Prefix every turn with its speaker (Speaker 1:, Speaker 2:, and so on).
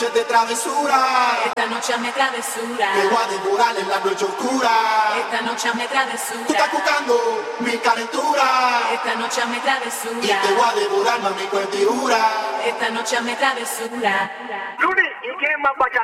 Speaker 1: noche de travesura.
Speaker 2: Esta noche hazme travesura.
Speaker 1: Te voy a devorar en la noche oscura.
Speaker 2: Esta noche hazme travesura.
Speaker 1: Tú estás buscando mi calentura.
Speaker 2: Esta noche hazme travesura.
Speaker 1: Y te voy a devorar, mami, con figura.
Speaker 2: Esta noche hazme travesura.
Speaker 3: Luli, ¿y quién más para